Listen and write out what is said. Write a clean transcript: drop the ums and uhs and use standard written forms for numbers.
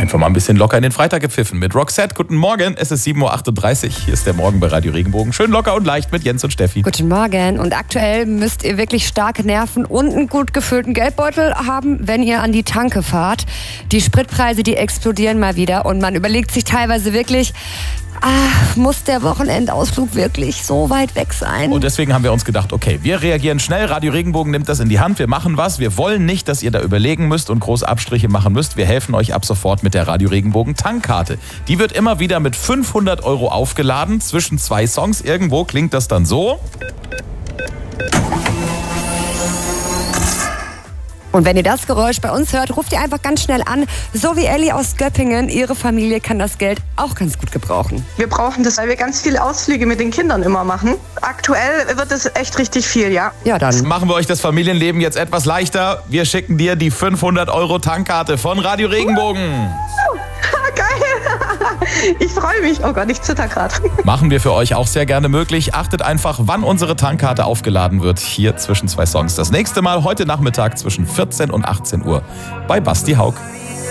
Einfach mal ein bisschen locker in den Freitag gepfiffen mit Roxette. Guten Morgen, es ist 7.38 Uhr. Hier ist der Morgen bei Radio Regenbogen. Schön locker und leicht mit Jens und Steffi. Guten Morgen. Und aktuell müsst ihr wirklich starke Nerven und einen gut gefüllten Geldbeutel haben, wenn ihr an die Tanke fahrt. Die Spritpreise, die explodieren mal wieder. Und man überlegt sich teilweise wirklich, muss der Wochenendausflug wirklich so weit weg sein? Und deswegen haben wir uns gedacht, okay, wir reagieren schnell. Radio Regenbogen nimmt das in die Hand. Wir machen was. Wir wollen nicht, dass ihr da überlegen müsst und groß Abstriche machen müsst. Wir helfen euch ab sofort mit der Radio Regenbogen Tankkarte. Die wird immer wieder mit 500 € aufgeladen zwischen 2 Songs. Irgendwo klingt das dann so. Und wenn ihr das Geräusch bei uns hört, ruft ihr einfach ganz schnell an. So wie Elli aus Göppingen. Ihre Familie kann das Geld auch ganz gut gebrauchen. Wir brauchen das, weil wir ganz viele Ausflüge mit den Kindern immer machen. Aktuell wird es echt richtig viel, ja. Ja, dann Machen wir euch das Familienleben jetzt etwas leichter. Wir schicken dir die 500 € Tankkarte von Radio Regenbogen. Geil. Ich freue mich. Oh Gott, ich zitter gerade. Machen wir für euch auch sehr gerne möglich. Achtet einfach, wann unsere Tankkarte aufgeladen wird. Hier zwischen 2 Songs. Das nächste Mal heute Nachmittag zwischen 14 und 18 Uhr bei Basti Haug.